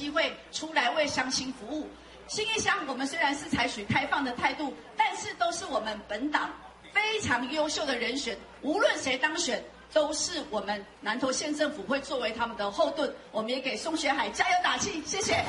机会出来为乡亲服务。信义乡我们虽然是采取开放的态度，但是都是我们本党非常优秀的人选，无论谁当选，都是我们南投县政府会作为他们的后盾。我们也给宋学海加油打气，谢谢。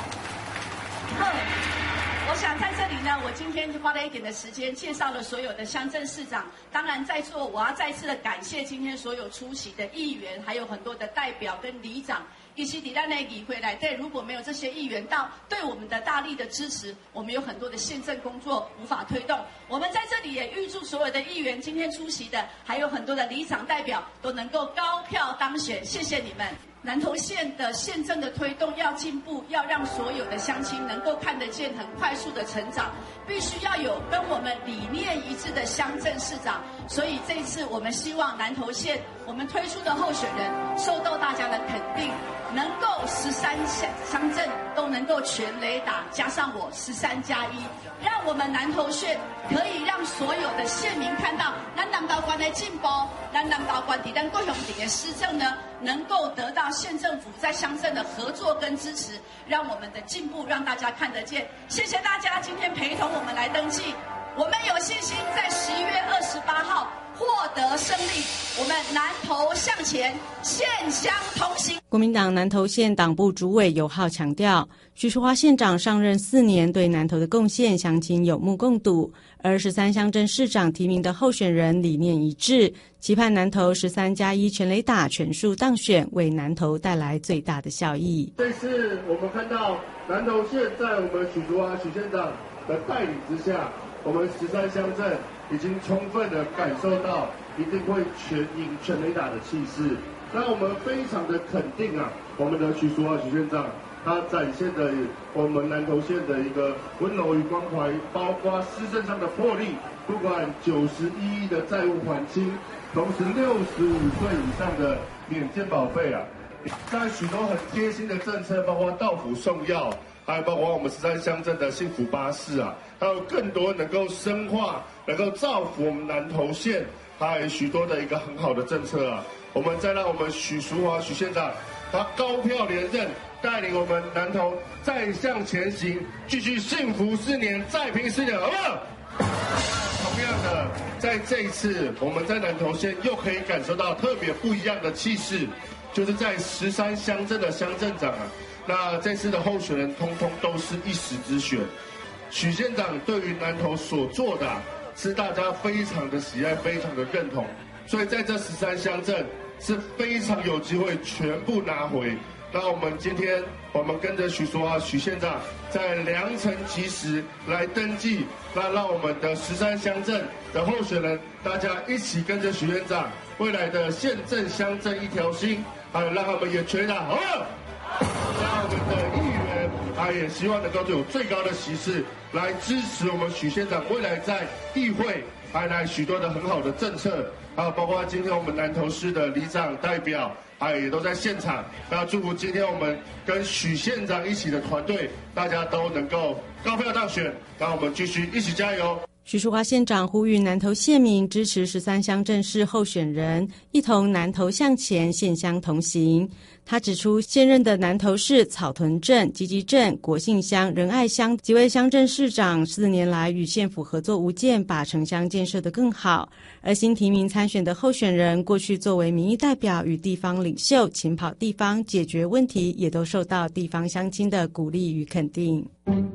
我想在这里呢，我今天花了一点的时间介绍了所有的乡镇市长。当然在座我要再次的感谢今天所有出席的议员，还有很多的代表跟里长。以及在那议会来对，如果没有这些议员对我们的大力的支持，我们有很多的县政工作无法推动。我们在这里也预祝所有的议员今天出席的，还有很多的里长代表都能够高票当选，谢谢你们。南投县的县政的推动要进步，要让所有的乡亲能够看得见很快速的成长，必须要有跟我们理念一致的乡镇市长。所以这一次我们希望南投县我们推出的候选人受到大家的肯定，能够13乡镇都能够全雷打，加上我13+1，让我们南投县可以让所有的县民看到咱南投县的进步，咱南投县在咱各乡镇的施政呢，能够得到县政府在乡镇的合作跟支持，让我们的进步让大家看得见。谢谢大家今天陪同我们来登记，我们有信心在11月28号获得胜利。我们南投向前，县乡同行。 国民党南投县党部主委尤浩强调，徐淑华县长上任4年对南投的贡献，乡亲有目共睹。而13乡镇市长提名的候选人理念一致，期盼南投13+1全雷打全数当选，为南投带来最大的效益。 这次我们看到南投县在我们许淑华许县长的带领之下，我们13乡镇已经充分的感受到一定会全赢全雷打的气势。那我们非常的肯定啊，我们的许淑华许县长他展现的我们南投县的一个温柔与关怀，包括施政上的魄力，不管91亿的债务还清，同时65岁以上的免健保费啊，在许多很贴心的政策，包括到府送药，还有包括我们13乡镇的幸福巴士啊，还有更多能够深化、能够造福我们南投县，还有许多的一个很好的政策啊。我们再让我们许淑华许县长他高票连任，带领我们南投再向前行，继续幸福4年，再拼4年，好不好？同样的，在这一次我们在南投县又可以感受到特别不一样的气势，就是在13乡镇的乡镇长啊，那这次的候选人通通都是一时之选。许县长对于南投所做的是大家非常的喜爱，非常的认同，所以在这13乡镇是非常有机会全部拿回。那我们今天我们跟着许淑华许县长在良辰吉时来登记，那让我们的13乡镇的候选人大家一起跟着许县长未来的县镇乡镇一条心，还有让他们也全打，好不好？让我们的议员也希望能够有最高的席次来支持我们许县长未来在议会还来许多的很好的政策，还有包括今天我们南投市的里长代表也都在现场。那祝福今天我们跟许县长一起的团队，大家都能够高票当选，让我们继续一起加油。 许淑华县长呼吁南投县民支持13乡镇市候选人，一同南投向前，县乡同行。他指出，现任的南投市草屯镇、集集镇、国姓乡、仁爱乡几位乡镇市长4年来与县府合作无间，把城乡建设得更好。而新提名参选的候选人，过去作为民意代表与地方领袖，勤跑地方解决问题，也都受到地方乡亲的鼓励与肯定。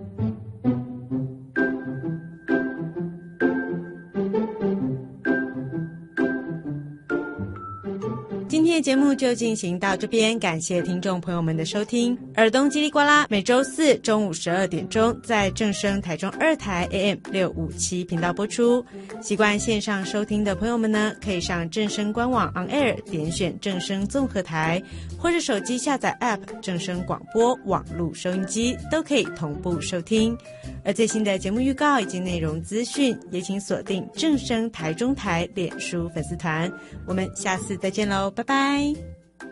今天的节目就进行到这边，感谢听众朋友们的收听。耳东叽里呱啦，每周4中午12点钟在正声台中2台 AM657 频道播出。习惯线上收听的朋友们呢，可以上正声官网 On Air 点选正声综合台，或者手机下载 App 正声广播网络收音机，都可以同步收听。而最新的节目预告以及内容资讯，也请锁定正声台中台脸书粉丝团。我们下次再见喽，拜拜。